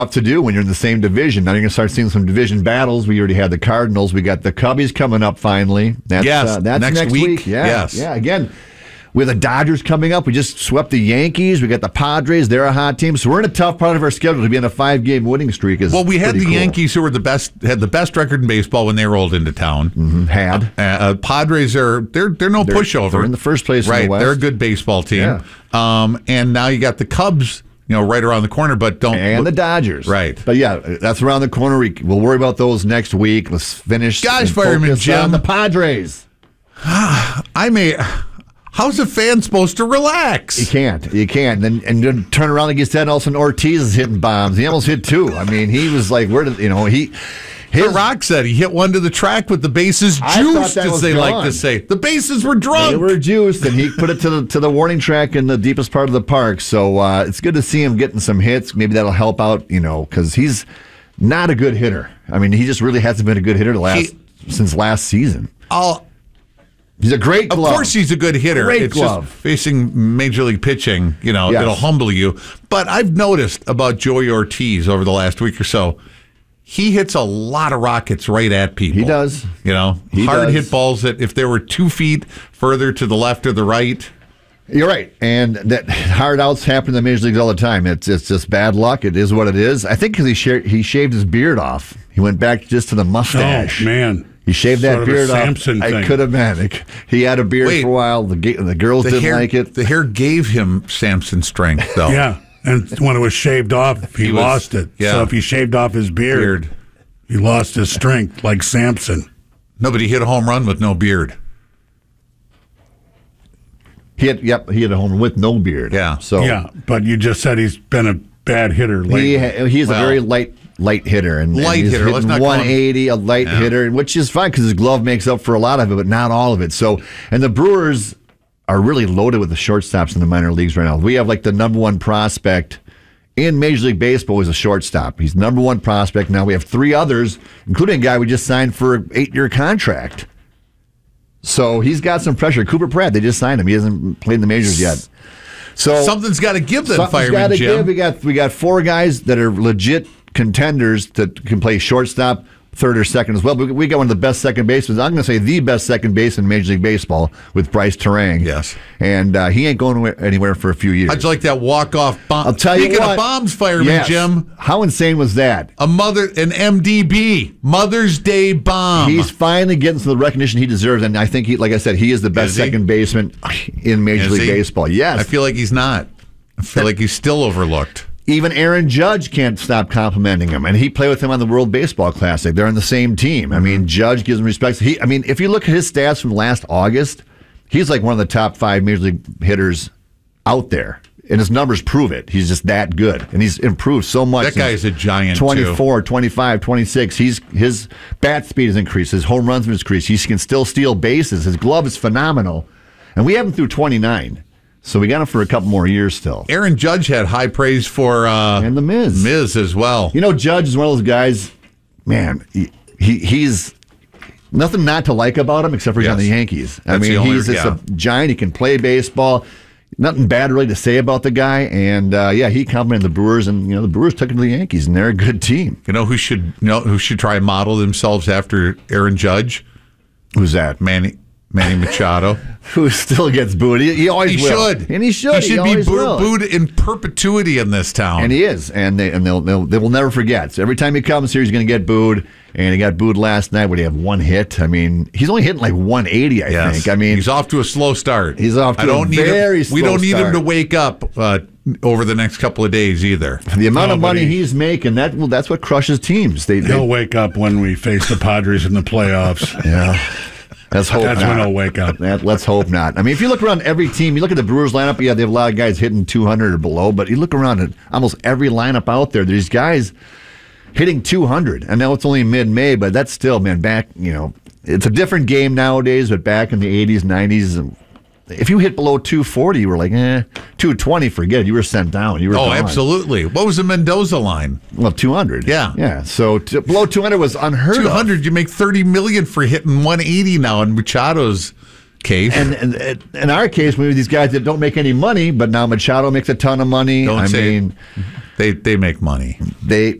to do when you're in the same division. Now you're going to start seeing some division battles. We already had the Cardinals. We got the Cubbies coming up finally. That's next week. Yeah. Yes. Yeah. Again, with the Dodgers coming up, we just swept the Yankees. We got the Padres. They're a hot team. So we're in a tough part of our schedule to be in a 5-game winning streak. We had the cool. Yankees who were had the best record in baseball when they rolled into town. Mm-hmm. Padres they're no pushover. They're in the first place in the West. They're a good baseball team. Yeah. And now you got the Cubs, right around the corner, but and the Dodgers. Right. But yeah, that's around the corner. We'll worry about those next week. Let's finish. Guys, Fireman Jim. On the Padres. How's a fan supposed to relax? You can't. And then turn around and get that. All of a sudden, Ortiz is hitting bombs. He almost hit 2. I mean, he was like, where did The Rock said he hit one to the track with the bases juiced, as they like to say. The bases were drunk. They were juiced, and he put it to the warning track in the deepest part of the park. So it's good to see him getting some hits. Maybe that'll help out, because he's not a good hitter. I mean, he just really hasn't been a good hitter since last season. He's a great glove. Of course he's a good hitter. Great glove. Just facing Major League pitching, it'll humble you. But I've noticed about Joey Ortiz over the last week or so, he hits a lot of rockets right at people. He does. Hard hit balls that if they were 2 feet further to the left or the right. You're right. And that hard outs happen in the major leagues all the time. It's just bad luck. It is what it is. I think because he shaved his beard off. He went back just to the mustache. Oh, man. He shaved that beard off. Samson thing. I could have been. He had a beard for a while. The girls didn't like it. The hair gave him Samson strength, though. Yeah. And when it was shaved off, he lost it. Yeah. So if he shaved off his beard, he lost his strength, like Samson. Nobody hit a home run with no beard. He had a home run with no beard. Yeah. But you just said he's been a bad hitter lately. He's a very light hitter. And he's hitter. Let's not 180, a light hitter, which is fine because his glove makes up for a lot of it, but not all of it. So, and the Brewers are really loaded with the shortstops in the minor leagues right now. We have the number one prospect in Major League Baseball is a shortstop. He's number one prospect. Now we have 3 others, including a guy we just signed for an 8-year contract. So he's got some pressure. Cooper Pratt, they just signed him. He hasn't played in the majors yet. So something's got to give then, Fireman Jim. We got 4 guys that are legit contenders that can play shortstop, third or second as well. But we got one of the best second basemen. I'm going to say the best second baseman in Major League Baseball with Bryce Terang. Yes. And he ain't going anywhere for a few years. How'd you like that walk-off bomb? I'll tell you what. Speaking of bombs, Fireman Jim. How insane was that? An MDB, Mother's Day bomb. He's finally getting some of the recognition he deserves. And I think, like I said, he is the best second baseman in Major League Baseball. Yes. I feel like he's not. I feel like he's still overlooked. Even Aaron Judge can't stop complimenting him, and he played with him on the World Baseball Classic. They're on the same team. I mean, Judge gives him respect. If you look at his stats from last August, he's like one of the top 5 Major League hitters out there, and his numbers prove it. He's just that good, and he's improved so much. That guy is a giant, 24, 25, 26. His bat speed has increased. His home runs have increased. He can still steal bases. His glove is phenomenal, and we have him through 29. So we got him for a couple more years still. Aaron Judge had high praise for and the Miz. Miz as well. Judge is one of those guys, man, he's nothing not to like about him except for he's on the Yankees. He's just a giant. He can play baseball. Nothing bad really to say about the guy. And he complimented the Brewers, and the Brewers took him to the Yankees, and they're a good team. Who should try and model themselves after Aaron Judge? Who's that? Manny Machado. Who still gets booed. He always will. And he should. He should be booed in perpetuity in this town. And he is. And they will never forget. So every time he comes here, he's going to get booed. And he got booed last night. Would he have 1 hit? I mean, he's only hitting like 180, I think. I mean, he's off to a slow start. He's off to a very slow start. We don't need him to wake up over the next couple of days either. The amount of money he's making, that's what crushes teams. He'll wake up when we face the Padres in the playoffs. Yeah. That's when he'll wake up. Let's hope not. I mean, if you look around every team, you look at the Brewers lineup, they have a lot of guys hitting 200 or below, but you look around at almost every lineup out there, there's guys hitting 200. I know it's only mid-May, but that's still, man, back, it's a different game nowadays, but back in the 80s, 90s, if you hit below 240, you were like, 220, forget it. You were sent down. You were gone. Absolutely. What was the Mendoza line? Well, 200. Yeah. Yeah. So below 200 was unheard of. 200, you make $30 million for hitting 180 now in Machado's case. And in our case, we have these guys that don't make any money, but now Machado makes a ton of money. They They make money.